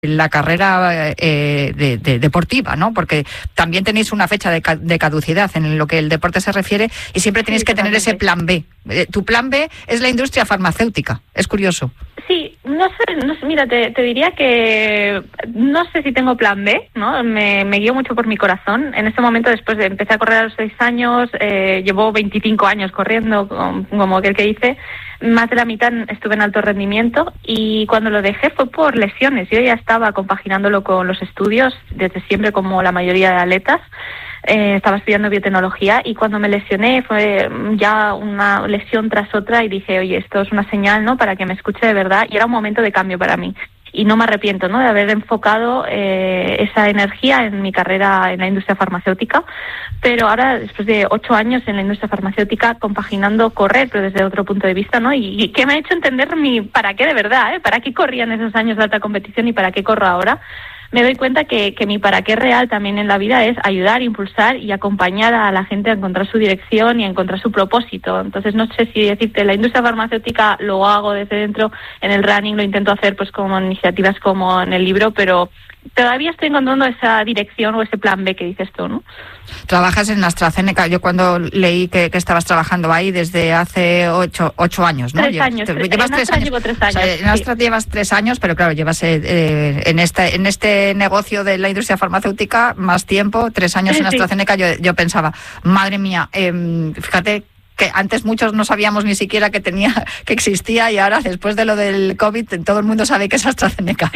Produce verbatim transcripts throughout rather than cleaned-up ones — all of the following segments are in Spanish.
la carrera eh, de, de, deportiva, ¿no? Porque también tenéis una fecha de, ca- de caducidad en lo que el deporte se refiere y siempre tenéis Sí, que tener ese totalmente. plan B. Eh, tu plan B es la industria farmacéutica. Es curioso. Sí, no sé, no sé, mira, te, te diría que no sé si tengo plan B, ¿no? Me, me guío mucho por mi corazón. En este momento, después de empecé a correr a los seis años, eh, llevo veinticinco años corriendo, como, como aquel que dice, más de la mitad estuve en alto rendimiento y cuando lo dejé fue por lesiones. Yo ya estaba compaginándolo con los estudios desde siempre, como la mayoría de atletas. Eh, estaba estudiando biotecnología y cuando me lesioné fue ya una lesión tras otra y dije, oye, esto es una señal, ¿no?, para que me escuche de verdad, y era un momento de cambio para mí. Y no me arrepiento, ¿no?, de haber enfocado eh, esa energía en mi carrera en la industria farmacéutica, pero ahora, después de ocho años en la industria farmacéutica, compaginando correr, pero desde otro punto de vista, ¿no?, y, y que me ha hecho entender mi para qué de verdad, ¿eh?, para qué corría en esos años de alta competición y para qué corro ahora. Me doy cuenta que, que mi para qué real también en la vida es ayudar, impulsar y acompañar a la gente a encontrar su dirección y a encontrar su propósito. Entonces, no sé si decirte, la industria farmacéutica lo hago desde dentro, en el running lo intento hacer pues como iniciativas como en el libro, pero todavía estoy encontrando esa dirección o ese plan B que dices tú, ¿no? Trabajas en AstraZeneca. Yo cuando leí que, que estabas trabajando ahí desde hace ocho, ocho años, ¿no? Tres Llevas, años. Te, Tres, llevas en tres Astra años. llevo tres años. O sea, en Astra sí. llevas tres años, pero claro, llevas eh, eh, en este en este negocio de la industria farmacéutica más tiempo, tres años en AstraZeneca. Sí. Yo, yo pensaba, madre mía, eh, fíjate que antes muchos no sabíamos ni siquiera que tenía, que existía, y ahora después de lo del COVID todo el mundo sabe que es AstraZeneca.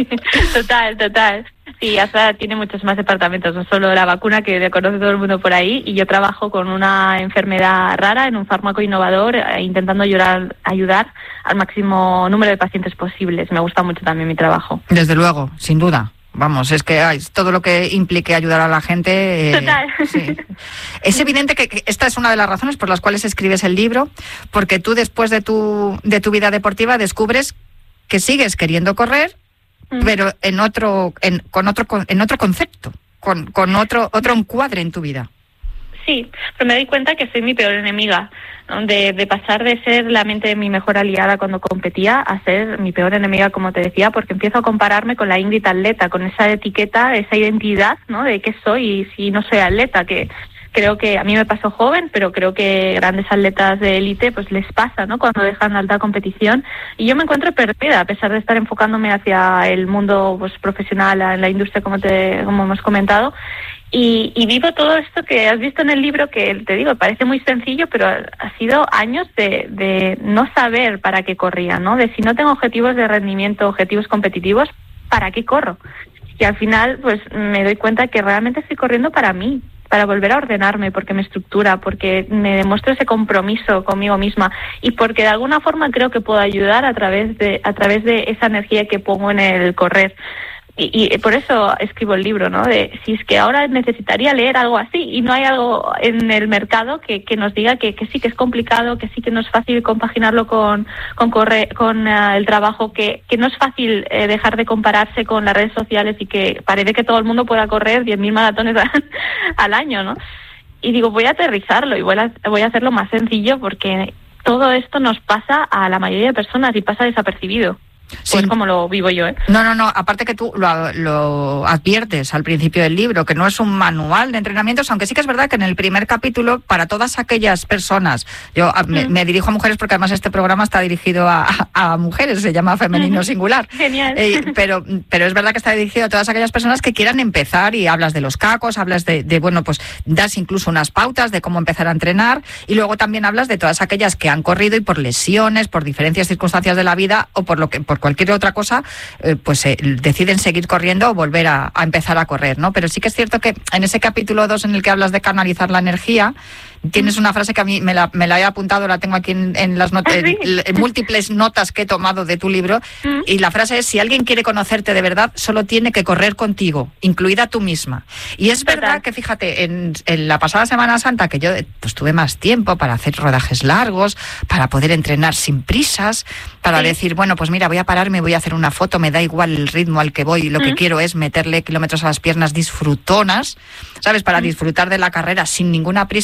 Total, total. Sí, Astra tiene muchos más departamentos, no solo la vacuna que conoce todo el mundo por ahí, y yo trabajo con una enfermedad rara en un fármaco innovador, eh, intentando ayudar, ayudar al máximo número de pacientes posibles. Me gusta mucho también mi trabajo. Desde luego, sin duda. Vamos, es que ay, todo lo que implique ayudar a la gente... Eh, Total. Sí. Es evidente que, que esta es una de las razones por las cuales escribes el libro, porque tú después de tu, de tu vida deportiva descubres que sigues queriendo correr, mm. pero en otro, en, con otro, en otro concepto, con, con otro, otro encuadre en tu vida. Sí, pero me doy cuenta que soy mi peor enemiga, ¿no? de, de pasar de ser la mente de mi mejor aliada cuando competía a ser mi peor enemiga, como te decía, porque empiezo a compararme con la Ingrid atleta, con esa etiqueta, esa identidad, ¿no?, de qué soy y si no soy atleta, que creo que a mí me pasó joven, pero creo que grandes atletas de élite pues les pasa, ¿no?, cuando dejan la alta competición, y yo me encuentro perdida a pesar de estar enfocándome hacia el mundo pues profesional, en la industria, como te como hemos comentado. Y, y vivo todo esto que has visto en el libro, que te digo, parece muy sencillo, pero ha sido años de, de no saber para qué corría, ¿no? De si no tengo objetivos de rendimiento, objetivos competitivos, ¿para qué corro? Y al final, pues me doy cuenta que realmente estoy corriendo para mí, para volver a ordenarme, porque me estructura, porque me demuestro ese compromiso conmigo misma y porque de alguna forma creo que puedo ayudar a través de, a través de esa energía que pongo en el correr. Y, y por eso escribo el libro, ¿no? De si es que ahora necesitaría leer algo así y no hay algo en el mercado que, que nos diga que, que sí que es complicado, que sí que no es fácil compaginarlo con con, corre, con uh, el trabajo, que, que no es fácil eh, dejar de compararse con las redes sociales y que parece que todo el mundo pueda correr diez mil maratones al año, ¿no? Y digo, voy a aterrizarlo y voy a, voy a hacerlo más sencillo, porque todo esto nos pasa a la mayoría de personas y pasa desapercibido. Pues sí, como lo vivo yo, ¿eh? No, no, no, aparte que tú lo, lo adviertes al principio del libro, que no es un manual de entrenamientos, aunque sí que es verdad que en el primer capítulo, para todas aquellas personas, yo a, mm. me, me dirijo a mujeres porque además este programa está dirigido a, a mujeres, se llama Femenino Singular. Genial. Eh, pero, pero es verdad que está dirigido a todas aquellas personas que quieran empezar, y hablas de los cacos, hablas de, de, bueno, pues das incluso unas pautas de cómo empezar a entrenar, y luego también hablas de todas aquellas que han corrido y por lesiones, por diferentes circunstancias de la vida o por lo que por cualquier otra cosa, eh, pues eh, deciden seguir corriendo o volver a, a empezar a correr, ¿no? Pero sí que es cierto que en ese capítulo dos en el que hablas de canalizar la energía, tienes una frase que a mí me la, me la he apuntado, la tengo aquí en, en las notas, en, en múltiples notas que he tomado de tu libro, y la frase es: si alguien quiere conocerte de verdad, solo tiene que correr contigo, incluida tú misma. Y es verdad que, fíjate, en, en la pasada Semana Santa, que yo pues tuve más tiempo para hacer rodajes largos, para poder entrenar sin prisas, para sí. decir, bueno, pues mira, voy a pararme, voy a hacer una foto, me da igual el ritmo al que voy, lo que ¿Mm? quiero es meterle kilómetros a las piernas disfrutonas, ¿sabes? Para ¿Mm? disfrutar de la carrera sin ninguna prisa.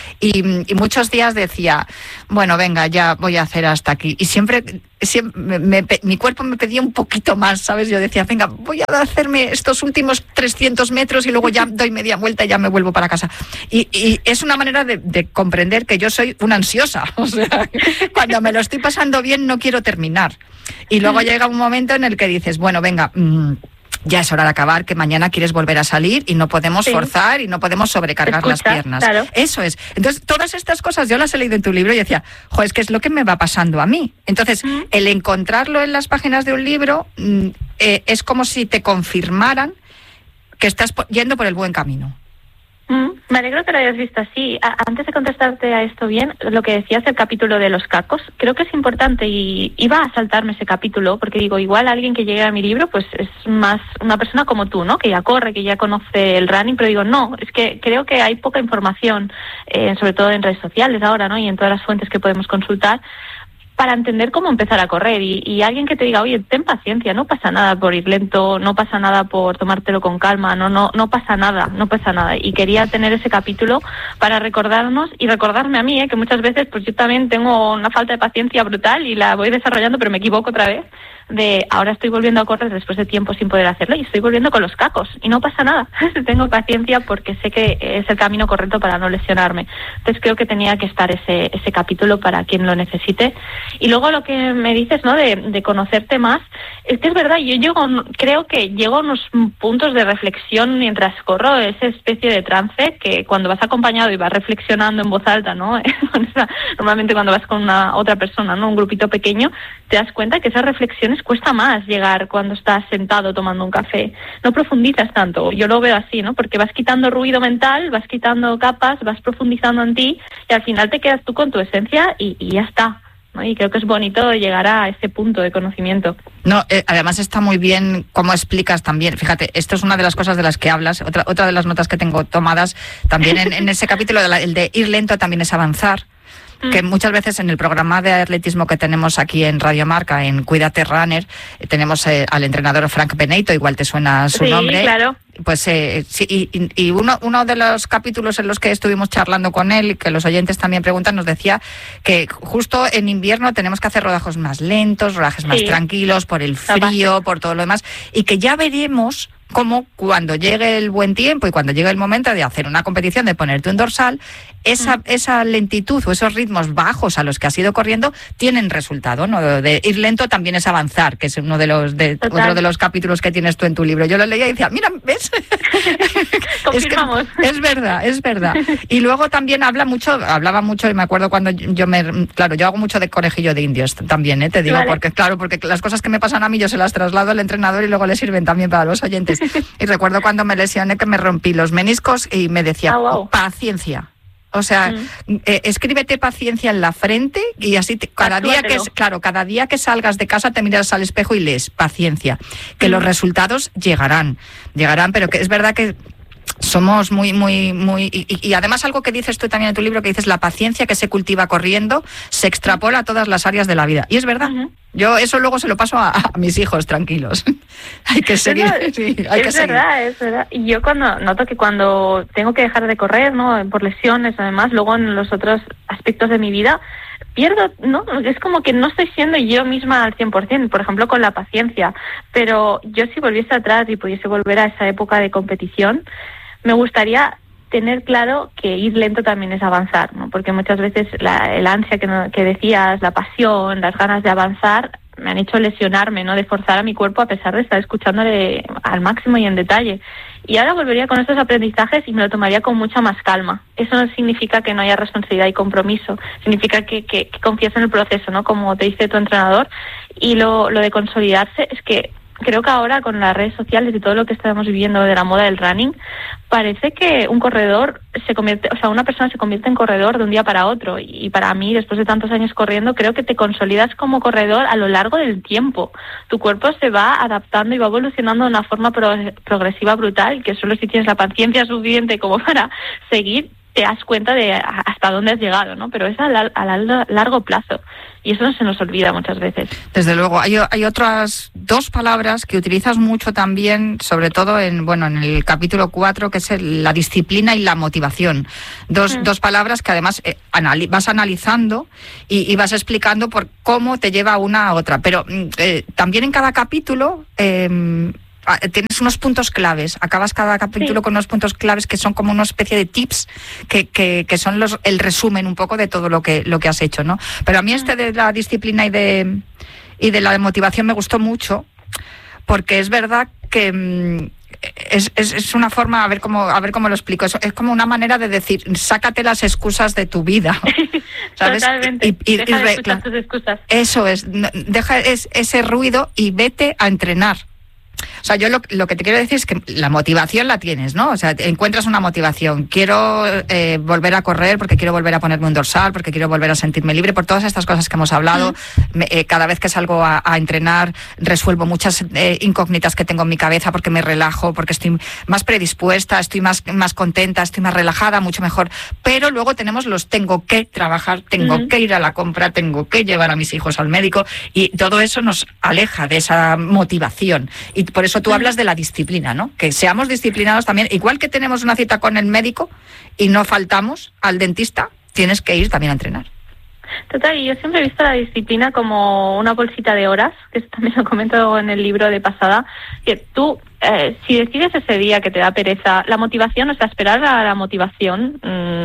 Y, y muchos días decía, bueno, venga, ya voy a hacer hasta aquí. Y siempre, siempre me, me, mi cuerpo me pedía un poquito más, ¿sabes? Yo decía, venga, voy a hacerme estos últimos trescientos metros y luego ya doy media vuelta y ya me vuelvo para casa. Y, y es una manera de, de comprender que yo soy una ansiosa. O sea, cuando me lo estoy pasando bien no quiero terminar. Y luego llega un momento en el que dices, bueno, venga, mmm, ya es hora de acabar, que mañana quieres volver a salir y no podemos sí. forzar y no podemos sobrecargar Escucha, las piernas. Claro. Eso es. Entonces, todas estas cosas yo las he leído en tu libro y decía, jo, es que es lo que me va pasando a mí. Entonces, uh-huh. el encontrarlo en las páginas de un libro mm, eh, es como si te confirmaran que estás yendo por el buen camino. Mm, me alegro que lo hayas visto así. A- antes de contestarte a esto bien, lo que decías del capítulo de los cacos, creo que es importante y iba a saltarme ese capítulo porque digo, igual alguien que llegue a mi libro pues es más una persona como tú, ¿no? Que ya corre, que ya conoce el running, pero digo, no, es que creo que hay poca información, eh, sobre todo en redes sociales ahora, ¿no? Y en todas las fuentes que podemos consultar, para entender cómo empezar a correr y, y alguien que te diga, oye, ten paciencia, no pasa nada por ir lento, no pasa nada por tomártelo con calma, no no no pasa nada, no pasa nada. Y quería tener ese capítulo para recordarnos y recordarme a mí, ¿eh? Que muchas veces pues yo también tengo una falta de paciencia brutal y la voy desarrollando, pero me equivoco otra vez, de ahora estoy volviendo a correr después de tiempo sin poder hacerlo y estoy volviendo con los cacos y no pasa nada. Tengo paciencia porque sé que es el camino correcto para no lesionarme. Entonces creo que tenía que estar ese ese capítulo para quien lo necesite. Y luego lo que me dices, ¿no? De, de conocerte más, es que es verdad, yo llego, creo que llego a unos puntos de reflexión mientras corro, esa especie de trance que cuando vas acompañado y vas reflexionando en voz alta, ¿no? Normalmente cuando vas con una otra persona, ¿no? Un grupito pequeño, te das cuenta que esas reflexiones cuesta más llegar cuando estás sentado tomando un café. No profundizas tanto, yo lo veo así, ¿no? Porque vas quitando ruido mental, vas quitando capas, vas profundizando en ti y al final te quedas tú con tu esencia y, y ya está. ¿no? Y creo que es bonito llegar a ese punto de conocimiento. No, eh, además está muy bien cómo explicas también. Fíjate, esto es una de las cosas de las que hablas. Otra otra de las notas que tengo tomadas también en, en ese capítulo, de la, el de ir lento también es avanzar. Que muchas veces en el programa de atletismo que tenemos aquí en Radio Marca, en Cuídate Runner, eh, tenemos eh, al entrenador Frank Benito, igual te suena su sí, nombre. Claro. Pues eh, sí, y, y uno, uno de los capítulos en los que estuvimos charlando con él, y que los oyentes también preguntan, nos decía que justo en invierno tenemos que hacer rodajos más lentos, rodajes más sí. tranquilos, por el frío, por todo lo demás, y que ya veremos cómo cuando llegue el buen tiempo y cuando llegue el momento de hacer una competición, de ponerte un dorsal, esa, mm. esa lentitud o esos ritmos bajos a los que has ido corriendo tienen resultado, ¿no? De ir lento también es avanzar, que es uno de los de, otro de los capítulos que tienes tú en tu libro. Yo lo leía y decía, mira, ¿ves? es, que es verdad, es verdad. Y luego también habla mucho, hablaba mucho, y me acuerdo cuando yo me, claro, yo hago mucho de conejillo de indios también, ¿eh? Te digo, vale. porque claro, porque las cosas que me pasan a mí yo se las traslado al entrenador y luego le sirven también para los oyentes. Y recuerdo cuando me lesioné que me rompí los meniscos y me decía, oh, wow. paciencia. O sea, mm. eh, escríbete paciencia en la frente y así te, cada día que claro, cada día que salgas de casa te miras al espejo y lees paciencia, que mm. los resultados llegarán, llegarán, pero que es verdad que somos muy, muy, muy... Y, y además algo que dices tú también en tu libro, que dices la paciencia que se cultiva corriendo se extrapola a todas las áreas de la vida. Y es verdad. Uh-huh. Yo eso luego se lo paso a, a mis hijos, tranquilos. hay que seguir. No, sí, hay es que seguir. verdad, es verdad. Y yo cuando noto que cuando tengo que dejar de correr, ¿no? Por lesiones, además, luego en los otros aspectos de mi vida, pierdo, ¿no? Es como que no estoy siendo yo misma al cien por ciento, por ejemplo, con la paciencia. Pero yo si volviese atrás y pudiese volver a esa época de competición, me gustaría tener claro que ir lento también es avanzar, ¿no? Porque muchas veces la, el ansia que, no, que decías, la pasión, las ganas de avanzar, me han hecho lesionarme, ¿no? De forzar a mi cuerpo a pesar de estar escuchándole al máximo y en detalle. Y ahora volvería con estos aprendizajes y me lo tomaría con mucha más calma. Eso no significa que no haya responsabilidad y compromiso, significa que, que, que confíes en el proceso, ¿no? Como te dice tu entrenador. Y lo, lo de consolidarse es que creo que ahora con las redes sociales y todo lo que estamos viviendo de la moda del running, parece que un corredor se convierte, o sea, una persona se convierte en corredor de un día para otro. Y para mí, después de tantos años corriendo, creo que te consolidas como corredor a lo largo del tiempo. Tu cuerpo se va adaptando y va evolucionando de una forma pro- progresiva brutal, que solo si tienes la paciencia suficiente como para seguir, te das cuenta de hasta dónde has llegado, ¿no? Pero es a, la, a la, largo plazo. Y eso no se nos olvida muchas veces. Desde luego. Hay, hay otras dos palabras que utilizas mucho también, sobre todo en bueno en el capítulo cuatro, que es el, la disciplina y la motivación. Dos, mm. dos palabras que además eh, anali- vas analizando y, y vas explicando por cómo te lleva una a otra. Pero eh, también en cada capítulo... Eh, tienes unos puntos claves, acabas cada capítulo sí. con unos puntos claves que son como una especie de tips que, que, que son los el resumen un poco de todo lo que lo que has hecho, ¿no? Pero a mí este de la disciplina y de y de la motivación me gustó mucho, porque es verdad que mm, es, es, es una forma, a ver cómo a ver cómo lo explico, es, es como una manera de decir, sácate las excusas de tu vida, ¿sabes? Totalmente. Y, y, deja y, de escuchar tus excusas. Eso es, deja es, ese ruido y vete a entrenar. O sea, yo lo, lo que te quiero decir es que la motivación la tienes, ¿no? O sea, encuentras una motivación. Quiero eh, volver a correr porque quiero volver a ponerme un dorsal, porque quiero volver a sentirme libre, por todas estas cosas que hemos hablado. Mm. Me, eh, cada vez que salgo a, a entrenar, resuelvo muchas eh, incógnitas que tengo en mi cabeza porque me relajo, porque estoy más predispuesta, estoy más, más contenta, estoy más relajada, mucho mejor. Pero luego tenemos los tengo que trabajar, tengo mm. que ir a la compra, tengo que llevar a mis hijos al médico, y todo eso nos aleja de esa motivación. Y por eso tú hablas de la disciplina, ¿no? Que seamos disciplinados también. Igual que tenemos una cita con el médico y no faltamos al dentista, tienes que ir también a entrenar. Total, y yo siempre he visto la disciplina como una bolsita de horas, que esto también lo comento en el libro de pasada, que tú, eh, si decides ese día que te da pereza, la motivación, o sea, esperar a la motivación,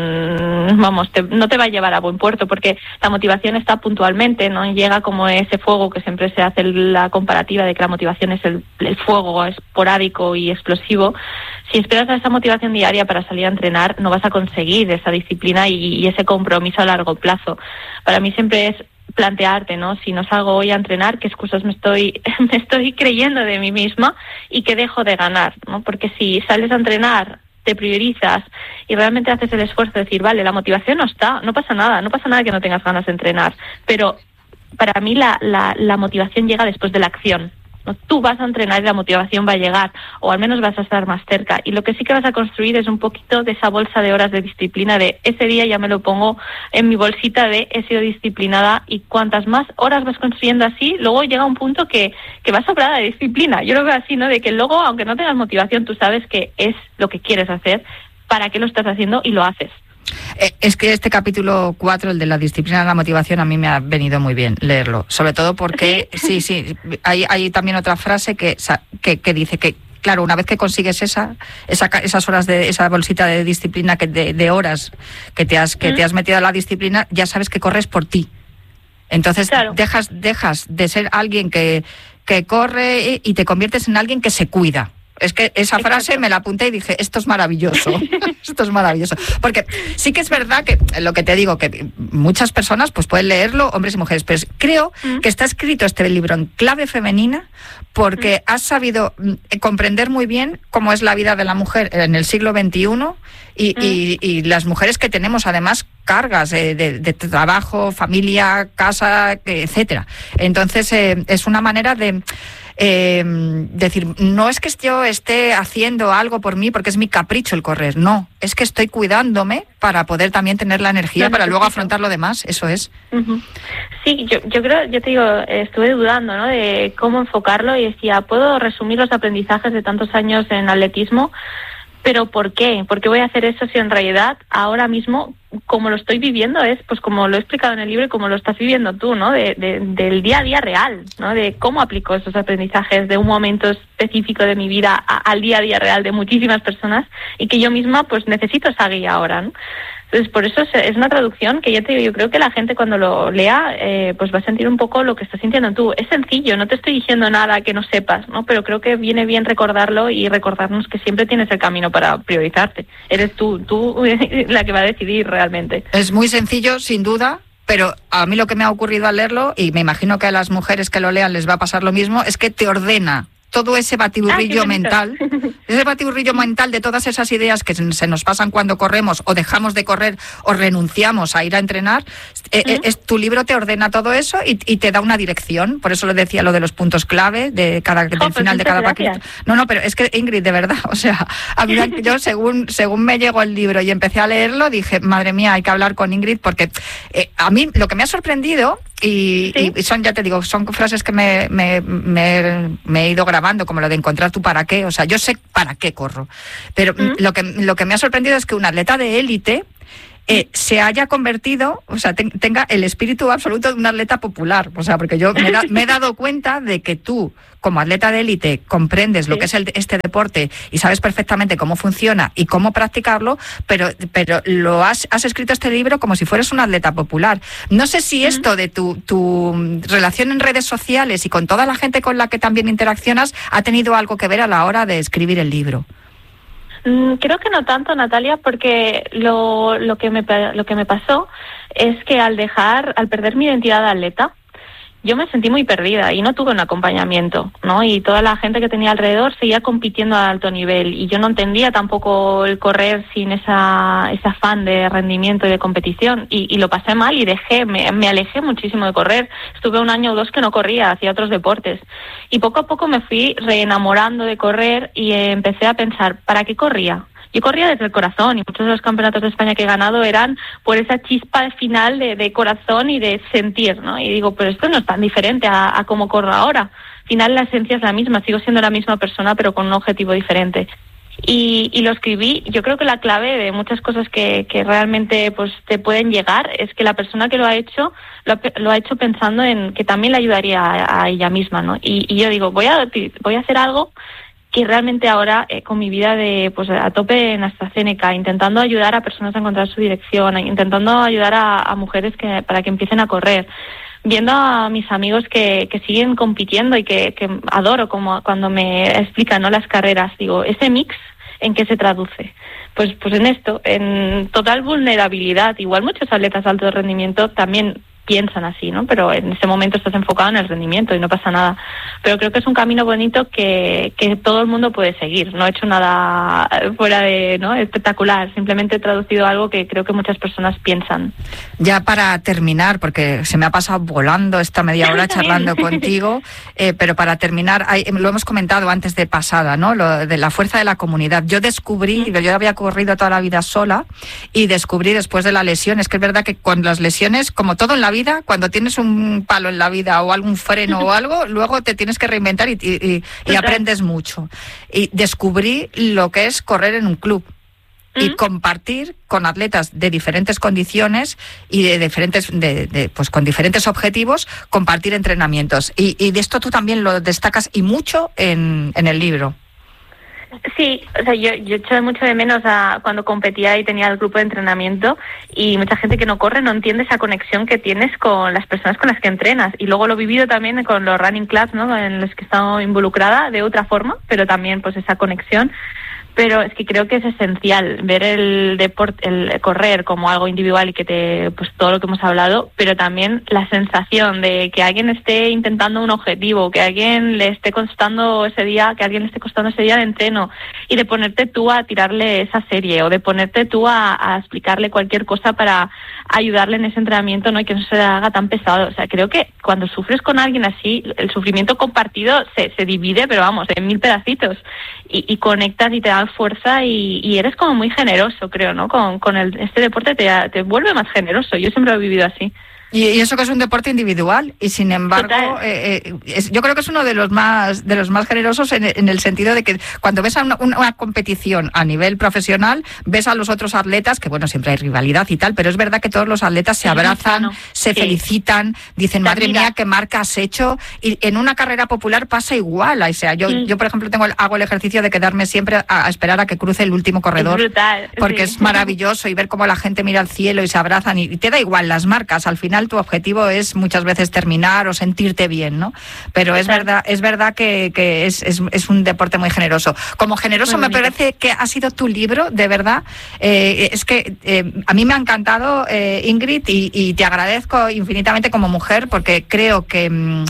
mmm, vamos, te, no te va a llevar a buen puerto, porque la motivación está puntualmente, no llega como ese fuego que siempre se hace la comparativa de que la motivación es el, el fuego esporádico y explosivo. Si esperas a esa motivación diaria para salir a entrenar, no vas a conseguir esa disciplina y, y ese compromiso a largo plazo. Para mí siempre es plantearte, ¿no? Si no salgo hoy a entrenar, qué excusas me estoy me estoy creyendo de mí misma y qué dejo de ganar, ¿no? Porque si sales a entrenar, te priorizas y realmente haces el esfuerzo de decir, vale, la motivación no está, no pasa nada, no pasa nada que no tengas ganas de entrenar, pero para mí la, la, la motivación llega después de la acción. ¿No? Tú vas a entrenar y la motivación va a llegar, o al menos vas a estar más cerca, y lo que sí que vas a construir es un poquito de esa bolsa de horas de disciplina, de ese día ya me lo pongo en mi bolsita de he sido disciplinada, y cuantas más horas vas construyendo así, luego llega un punto que, que vas sobrada de disciplina. Yo lo veo así, ¿no? De que luego, aunque no tengas motivación, tú sabes que es lo que quieres hacer, para qué lo estás haciendo y lo haces. Es que este capítulo cuatro, el de la disciplina y la motivación, a mí me ha venido muy bien leerlo, sobre todo porque, sí, sí, hay, hay también otra frase que, que, que dice que, claro, una vez que consigues esa, esa esas horas de esa bolsita de disciplina, que de, de horas que te has que te has metido a la disciplina, ya sabes que corres por ti. Entonces claro. dejas dejas de ser alguien que, que corre y te conviertes en alguien que se cuida. Es que esa Exacto. frase me la apunté y dije, esto es maravilloso, esto es maravilloso. Porque sí que es verdad que, lo que te digo, que muchas personas pues pueden leerlo, hombres y mujeres, pero creo mm. que está escrito este libro en clave femenina porque mm. has sabido comprender muy bien cómo es la vida de la mujer en el siglo veintiuno y, mm. y, y las mujeres que tenemos además cargas de, de, de trabajo, familia, casa, etcétera. Entonces eh, es una manera de... Eh, decir, no es que yo esté haciendo algo por mí porque es mi capricho el correr, no, es que estoy cuidándome para poder también tener la energía no, para luego afrontar lo demás, eso es. Uh-huh. Sí, yo, yo creo, yo te digo, estuve dudando, ¿no? De cómo enfocarlo y decía, puedo resumir los aprendizajes de tantos años en atletismo, pero ¿por qué? ¿Por qué voy a hacer eso si en realidad ahora mismo, como lo estoy viviendo, es pues como lo he explicado en el libro y como lo estás viviendo tú, ¿no? De, de, del día a día real, ¿no? De cómo aplico esos aprendizajes de un momento específico de mi vida a, al día a día real de muchísimas personas y que yo misma pues necesito esa guía ahora, ¿no? Entonces, por eso es una traducción que ya te digo, yo creo que la gente cuando lo lea eh, pues va a sentir un poco lo que estás sintiendo tú. Es sencillo, no te estoy diciendo nada que no sepas, ¿no? Pero creo que viene bien recordarlo y recordarnos que siempre tienes el camino para priorizarte. Eres tú, tú la que va a decidir realmente. Es muy sencillo, sin duda, pero a mí lo que me ha ocurrido al leerlo, y me imagino que a las mujeres que lo lean les va a pasar lo mismo, es que te ordena todo ese batiburrillo ah, mental, ese batiburrillo mental de todas esas ideas que se nos pasan cuando corremos o dejamos de correr o renunciamos a ir a entrenar, eh, ¿Mm? es, tu libro te ordena todo eso y, y te da una dirección. Por eso le decía lo de los puntos clave de cada, del oh, pues final de cada paquete. No, no, pero es que Ingrid, de verdad, o sea, a mí, yo según, según me llegó el libro y empecé a leerlo, dije, madre mía, hay que hablar con Ingrid porque eh, a mí lo que me ha sorprendido y, ¿Sí? y son, ya te digo, son frases que me, me, me, me he ido grabando, como lo de encontrar tu para qué. O sea, yo sé para qué corro, pero ¿Mm? lo que lo que me ha sorprendido es que un atleta de élite Eh, se haya convertido, o sea, te, tenga el espíritu absoluto de un atleta popular. O sea, porque yo me, da, me he dado cuenta de que tú, como atleta de élite, comprendes sí. lo que es el, este deporte y sabes perfectamente cómo funciona y cómo practicarlo, pero, pero lo has, has escrito este libro como si fueras un atleta popular. No sé si esto de tu, tu relación en redes sociales y con toda la gente con la que también interaccionas ha tenido algo que ver a la hora de escribir el libro. Creo que no tanto, Natalia, porque lo, lo que me lo que me pasó es que al dejar, al perder mi identidad de atleta, yo me sentí muy perdida y no tuve un acompañamiento, ¿no? Y toda la gente que tenía alrededor seguía compitiendo a alto nivel y yo no entendía tampoco el correr sin esa ese afán de rendimiento y de competición y, y lo pasé mal y dejé, me, me alejé muchísimo de correr. Estuve un año o dos que no corría, hacía otros deportes y poco a poco me fui reenamorando de correr y eh, empecé a pensar, ¿para qué corría? Yo corría desde el corazón y muchos de los campeonatos de España que he ganado eran por esa chispa final de, de corazón y de sentir, ¿no? Y digo, pero esto no es tan diferente a, a cómo corro ahora. Al final la esencia es la misma, sigo siendo la misma persona pero con un objetivo diferente. Y, y lo escribí, yo creo que la clave de muchas cosas que, que realmente pues te pueden llegar es que la persona que lo ha hecho lo, lo ha hecho pensando en que también le ayudaría a, a ella misma, ¿no? Y, y yo digo, voy a, voy a hacer algo que realmente ahora eh, con mi vida de pues a tope en AstraZeneca, intentando ayudar a personas a encontrar su dirección, intentando ayudar a, a mujeres que para que empiecen a correr, viendo a mis amigos que, que siguen compitiendo y que, que adoro como cuando me explican, ¿no?, las carreras, digo, ese mix, ¿en qué se traduce? Pues pues en esto, en total vulnerabilidad. Igual muchos atletas de alto rendimiento también piensan así, ¿no? Pero en ese momento estás enfocado en el rendimiento y no pasa nada. Pero creo que es un camino bonito que, que todo el mundo puede seguir. No he hecho nada fuera de, ¿no?, espectacular. Simplemente he traducido algo que creo que muchas personas piensan. Ya para terminar, porque se me ha pasado volando esta media hora charlando contigo, eh, pero para terminar, hay, lo hemos comentado antes de pasada, ¿no?, lo de la fuerza de la comunidad. Yo descubrí, mm. yo había corrido toda la vida sola y descubrí después de la lesión, es que es verdad que con las lesiones, como todo en la vida, cuando tienes un palo en la vida o algún freno o algo, luego te tienes que reinventar y, y, y aprendes mucho. Y descubrí lo que es correr en un club y ¿Mm? compartir con atletas de diferentes condiciones y de diferentes, de, de, pues con diferentes objetivos, compartir entrenamientos. Y, y de esto tú también lo destacas y mucho en, en el libro. Sí, o sea, yo, yo echo mucho de menos a cuando competía y tenía el grupo de entrenamiento y mucha gente que no corre no entiende esa conexión que tienes con las personas con las que entrenas. Y luego lo he vivido también con los running clubs, ¿no?, en los que he estado involucrada de otra forma, pero también pues esa conexión. Pero es que creo que es esencial ver el deporte, el correr como algo individual y que te, pues todo lo que hemos hablado, pero también la sensación de que alguien esté intentando un objetivo, que alguien le esté costando ese día, que alguien le esté costando ese día de entreno y de ponerte tú a tirarle esa serie o de ponerte tú a, a explicarle cualquier cosa para ayudarle en ese entrenamiento, ¿no?, y que no se le haga tan pesado. O sea, creo que cuando sufres con alguien así, el sufrimiento compartido se, se divide, pero vamos, en mil pedacitos y, y conectas y te da fuerza y, y eres como muy generoso, creo, ¿no? Con, con el, este deporte te, te vuelve más generoso. Yo siempre lo he vivido así. Y, y eso que es un deporte individual y sin embargo eh, eh, es, yo creo que es uno de los más de los más generosos en, en el sentido de que cuando ves a una, una competición a nivel profesional ves a los otros atletas que bueno, siempre hay rivalidad y tal, pero es verdad que todos los atletas se abrazan, se sí. felicitan, dicen madre mía qué marca has hecho, y en una carrera popular pasa igual. O sea, yo, mm. yo por ejemplo tengo el, hago el ejercicio de quedarme siempre a, a esperar a que cruce el último corredor, es brutal, porque sí. es maravilloso y ver cómo la gente mira al cielo y se abrazan y, y te da igual las marcas, al final tu objetivo es muchas veces terminar o sentirte bien, ¿no? Pero es verdad, es verdad que, que es, es, es un deporte muy generoso. Como generoso me parece que ha sido tu libro, de verdad. Eh, es que eh, a mí me ha encantado, eh, Ingrid, y, y te agradezco infinitamente como mujer, porque creo que...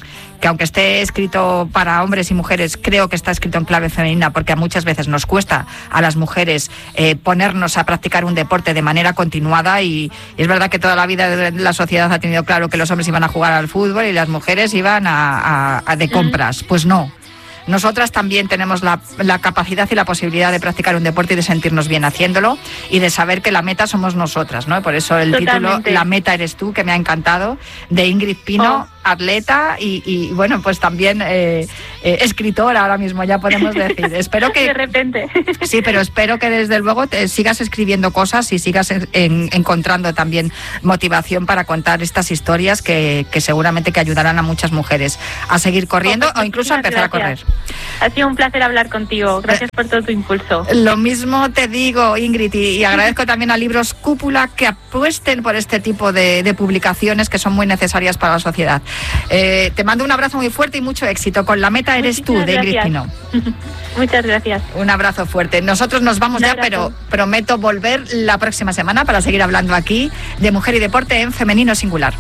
que aunque esté escrito para hombres y mujeres, creo que está escrito en clave femenina, porque muchas veces nos cuesta a las mujeres eh, ponernos a practicar un deporte de manera continuada, y, y es verdad que toda la vida la sociedad ha tenido claro que los hombres iban a jugar al fútbol y las mujeres iban a, a, a de compras. Pues no. Nosotras también tenemos la, la capacidad y la posibilidad de practicar un deporte y de sentirnos bien haciéndolo, y de saber que la meta somos nosotras, ¿no? Por eso el Totalmente. título La meta eres tú, que me ha encantado, de Ingrid Pino, oh. atleta y, y bueno, pues también eh, eh, escritora ahora mismo, ya podemos decir. Espero que de repente. Sí, pero espero que desde luego te sigas escribiendo cosas y sigas en, en, encontrando también motivación para contar estas historias que, que seguramente que ayudarán a muchas mujeres a seguir corriendo oh, o incluso a empezar gracias. a correr. Ha sido un placer hablar contigo. Gracias por todo tu impulso. Lo mismo te digo, Ingrid, y, y agradezco también a Libros Cúpula que apuesten por este tipo de, de publicaciones que son muy necesarias para la sociedad. Eh, te mando un abrazo muy fuerte y mucho éxito con La meta eres Muchísimas tú, de Ingrid Pino. Muchas gracias. Un abrazo fuerte. Nosotros nos vamos ya, pero prometo volver la próxima semana para seguir hablando aquí de mujer y deporte en femenino singular.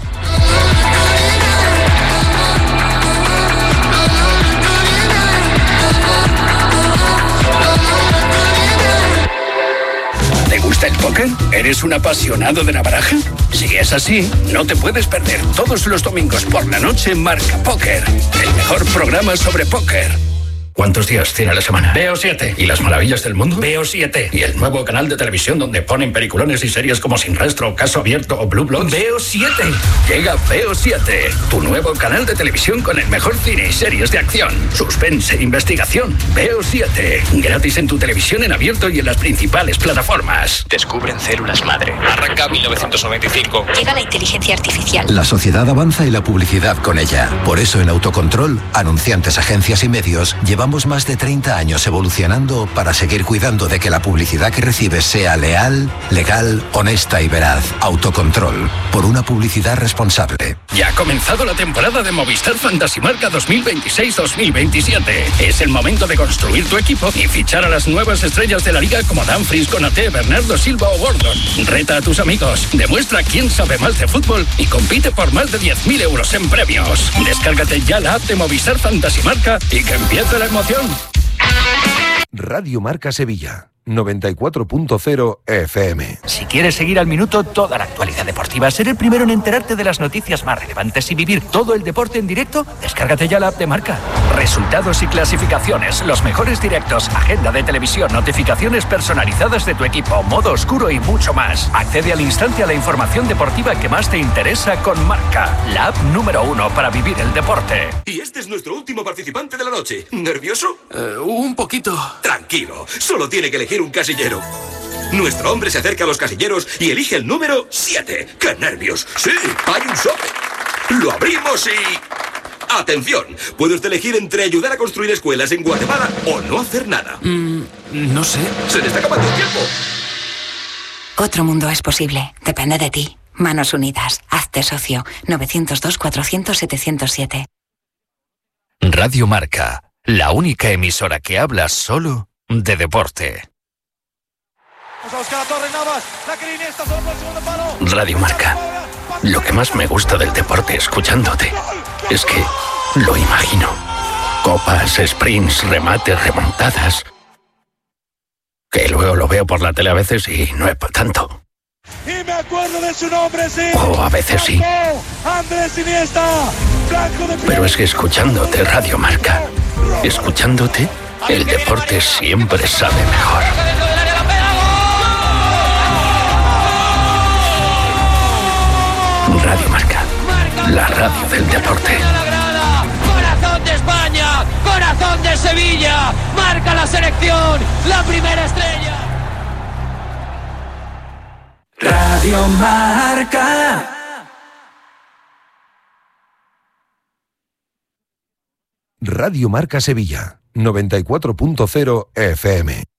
¿Te gusta el póker? ¿Eres un apasionado de la baraja? Si es así, no te puedes perder todos los domingos por la noche Marca Póker, el mejor programa sobre póker. ¿Cuántos días tiene la semana? Veo siete. ¿Y las maravillas del mundo? Veo siete. ¿Y el nuevo canal de televisión donde ponen peliculones y series como Sin Rastro, Caso Abierto o Blue Bloods? Veo siete. Llega Veo siete, tu nuevo canal de televisión con el mejor cine y series de acción, suspense e investigación. Veo siete. Gratis en tu televisión en abierto y en las principales plataformas. Descubren células madre. Arranca mil novecientos noventa y cinco. Llega la inteligencia artificial. La sociedad avanza y la publicidad con ella. Por eso en Autocontrol, anunciantes, agencias y medios, llevan Llevamos más de treinta años evolucionando para seguir cuidando de que la publicidad que recibes sea leal, legal, honesta y veraz. Autocontrol, por una publicidad responsable. Ya ha comenzado la temporada de Movistar Fantasy Marca dos mil veintiséis dos mil veintisiete. Es el momento de construir tu equipo y fichar a las nuevas estrellas de la liga como Dumfries, Konaté, Bernardo Silva o Gordon. Reta a tus amigos, demuestra quién sabe más de fútbol y compite por más de diez mil euros en premios. Descárgate ya la app de Movistar Fantasy Marca y que empiece la emoción. Radio Marca Sevilla, noventa y cuatro punto cero F M. Si quieres seguir al minuto toda la actualidad deportiva, ser el primero en enterarte de las noticias más relevantes y vivir todo el deporte en directo, descárgate ya la app de Marca. Resultados y clasificaciones, los mejores directos, agenda de televisión, notificaciones personalizadas de tu equipo, modo oscuro y mucho más. Accede al instante a la información deportiva que más te interesa con Marca, la app número uno para vivir el deporte. Y este es nuestro último participante de la noche. ¿Nervioso? Uh, un poquito. Tranquilo, solo tiene que elegir un casillero. Nuestro hombre se acerca a los casilleros y elige el número siete. ¡Qué nervios! ¡Sí! ¡Hay un sobre! ¡Lo abrimos y... ¡Atención! Puede usted elegir entre ayudar a construir escuelas en Guatemala o no hacer nada. Mm, no sé. ¡Se le está acabando el tiempo! Otro mundo es posible. Depende de ti. Manos Unidas. Hazte socio. nueve cero dos, cuatrocientos, setecientos siete. Radio Marca. La única emisora que habla solo de deporte. Radio Marca. Lo que más me gusta del deporte escuchándote es que lo imagino. Copas, sprints, remates, remontadas. Que luego lo veo por la tele a veces y no es para tanto. Y me acuerdo de su nombre, sí. O a veces sí. Andrés Iniesta. Pero es que escuchándote Radio Marca, escuchándote, el deporte siempre sabe mejor. Radio Marca, la radio del deporte. Corazón de España, corazón de Sevilla, marca la selección, la primera estrella. Radio Marca. Radio Marca Sevilla, noventa y cuatro punto cero F M.